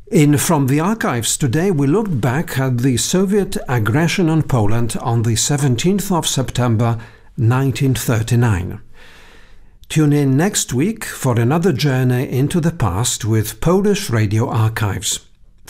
In From the Archives today, we look back at the Soviet aggression on Poland on the 17th of September 1939. Tune in next week for another journey into the past with Polish Radio Archives.